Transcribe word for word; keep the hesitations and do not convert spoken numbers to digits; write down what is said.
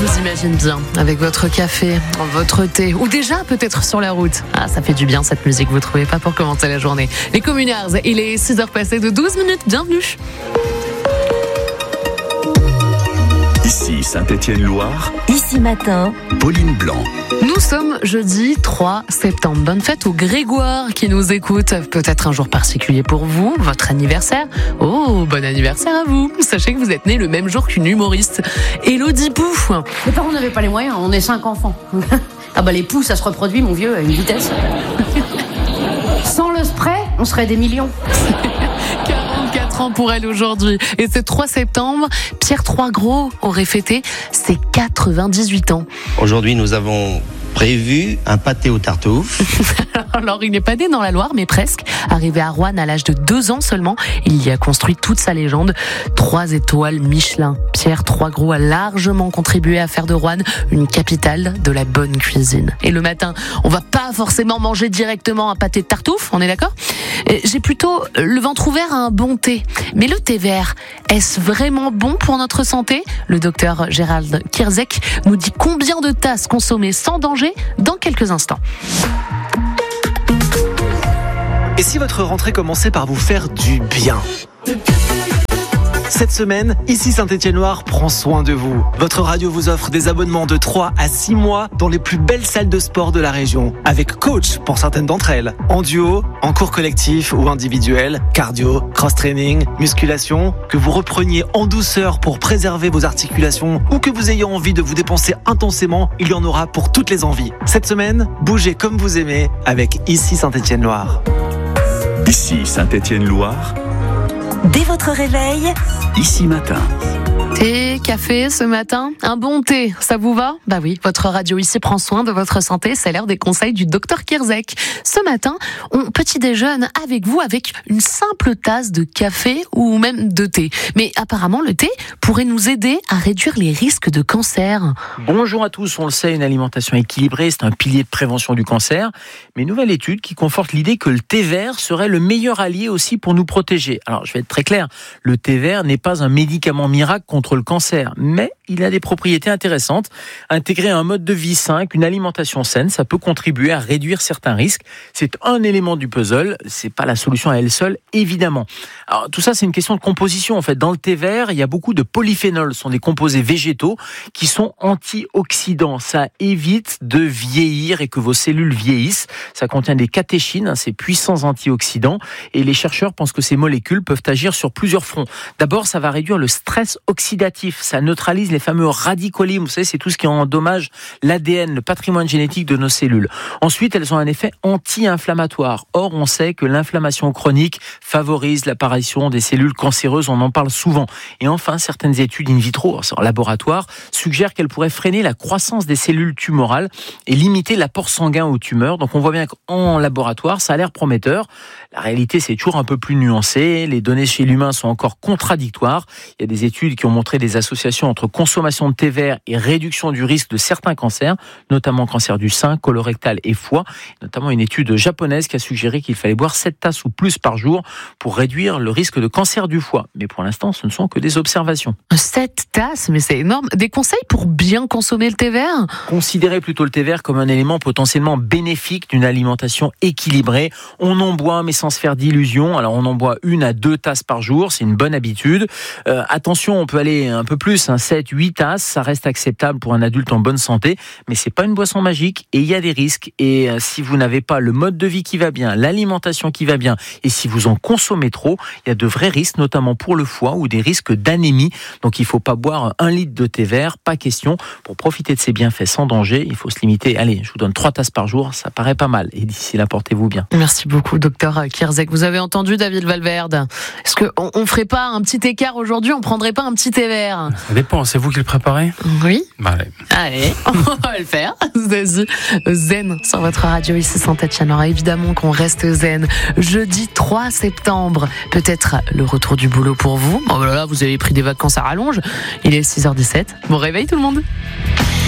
vous imagine bien avec votre café, votre thé ou déjà peut-être sur la route. Ah, ça fait du bien cette musique, vous trouvez pas, pour commencer la journée. Les Communards, il est six heures passées de douze minutes, bienvenue. Ici Saint-Étienne-Loire. Ici Matin. Pauline Blanc. Nous sommes jeudi trois septembre. Bonne fête au Grégoire qui nous écoute. Peut-être un jour particulier pour vous, votre anniversaire. Oh, bon anniversaire à vous. Sachez que vous êtes né le même jour qu'une humoriste, Élodie Pou. Les parents n'avaient pas les moyens, on est cinq enfants. Ah bah les poux, ça se reproduit, mon vieux, à une vitesse. Sans le spray, on serait des millions. quarante-quatre ans pour elle aujourd'hui. Et ce trois septembre, Pierre Troisgros aurait fêté ses quatre-vingt-dix-huit ans. Aujourd'hui, nous avons prévu un pâté aux tartuffes. Alors, il n'est pas né dans la Loire, mais presque. Arrivé à Roanne à l'âge de deux ans seulement, il y a construit toute sa légende. Trois étoiles Michelin. Pierre Troisgros a largement contribué à faire de Roanne une capitale de la bonne cuisine. Et le matin, on va pas forcément manger directement un pâté de tartuffe, on est d'accord ? J'ai plutôt le ventre ouvert à un bon thé. Mais le thé vert, est-ce vraiment bon pour notre santé ? Le docteur Gérald Kierzek nous dit combien de tasses consommer sans danger dans quelques instants. Et si votre rentrée commençait par vous faire du bien ? Cette semaine, Ici Saint-Étienne-Loire prend soin de vous. Votre radio vous offre des abonnements de trois à six mois dans les plus belles salles de sport de la région. Avec coach pour certaines d'entre elles. En duo, en cours collectif ou individuel, cardio, cross-training, musculation. Que vous repreniez en douceur pour préserver vos articulations ou que vous ayez envie de vous dépenser intensément, il y en aura pour toutes les envies. Cette semaine, bougez comme vous aimez avec Ici Saint-Étienne-Loire. Ici Saint-Étienne-Loire. Dès votre réveil, Ici Matin. Thé, café ce matin, un bon thé, ça vous va ? Bah oui, votre radio ici prend soin de votre santé, c'est l'heure des conseils du docteur Kierzek. Ce matin, on petit déjeune avec vous avec une simple tasse de café ou même de thé. Mais apparemment, le thé pourrait nous aider à réduire les risques de cancer. Bonjour à tous, on le sait, une alimentation équilibrée, c'est un pilier de prévention du cancer. Mais une nouvelle étude qui conforte l'idée que le thé vert serait le meilleur allié aussi pour nous protéger. Alors, je vais être très clair, le thé vert n'est pas un médicament miracle contre le cancer, mais il a des propriétés intéressantes. Intégrer un mode de vie sain, une alimentation saine, ça peut contribuer à réduire certains risques. C'est un élément du puzzle, c'est pas la solution à elle seule, évidemment. Alors, tout ça, c'est une question de composition. En fait, dans le thé vert, il y a beaucoup de polyphénols, ce sont des composés végétaux qui sont antioxydants. Ça évite de vieillir et que vos cellules vieillissent. Ça contient des catéchines, hein, ces puissants antioxydants, et les chercheurs pensent que ces molécules peuvent agir sur plusieurs fronts. D'abord, ça va réduire le stress oxydatif, ça neutralise les fameux radicaux libres, vous savez, c'est tout ce qui endommage l'A D N, le patrimoine génétique de nos cellules. Ensuite, elles ont un effet anti-inflammatoire. Or, on sait que l'inflammation chronique favorise l'apparition des cellules cancéreuses, on en parle souvent. Et enfin, certaines études in vitro, en laboratoire, suggèrent qu'elles pourraient freiner la croissance des cellules tumorales et limiter l'apport sanguin aux tumeurs. Donc, on voit bien qu'en laboratoire, ça a l'air prometteur. La réalité, c'est toujours un peu plus nuancé. Les données chez l'humain sont encore contradictoires. Il y a des études qui ont montré des associations entre consommation de thé vert et réduction du risque de certains cancers, notamment cancer du sein, colorectal et foie. Notamment une étude japonaise qui a suggéré qu'il fallait boire sept tasses ou plus par jour pour réduire le risque de cancer du foie. Mais pour l'instant, ce ne sont que des observations. sept tasses, mais c'est énorme. Des conseils pour bien consommer le thé vert ? Considérez plutôt le thé vert comme un élément potentiellement bénéfique d'une alimentation équilibrée. On en boit, mais sans se faire d'illusions. Alors, on en boit une à deux tasses par jour. C'est une bonne habitude. Euh, attention, on peut aller un peu plus, hein, sept, huit tasses. Ça reste acceptable pour un adulte en bonne santé. Mais c'est pas une boisson magique et il y a des risques. Et euh, si vous n'avez pas le mode de vie qui va bien, l'alimentation qui va bien, et si vous en consommez trop, il y a de vrais risques, notamment pour le foie ou des risques d'anémie. Donc, il faut pas boire un litre de thé vert. Pas question. Pour profiter de ses bienfaits sans danger, il faut se limiter. Allez, je vous donne trois tasses par jour. Ça paraît pas mal. Et d'ici là, portez-vous bien. Merci beaucoup, docteur Kierzek. Vous avez entendu David Valverde. Est-ce qu'on on ferait pas un petit écart aujourd'hui ? On prendrait pas un petit thé vert ? Ça dépend, c'est vous qui le préparez ? Oui. Bah, allez. Allez, on va le faire. Vas-y. Zen sur votre radio ici Saint-Étienne. Alors évidemment qu'on reste zen. Jeudi trois septembre, peut-être le retour du boulot pour vous. Oh là là, vous avez pris des vacances à rallonge. Il est six heures dix-sept. Bon réveil tout le monde.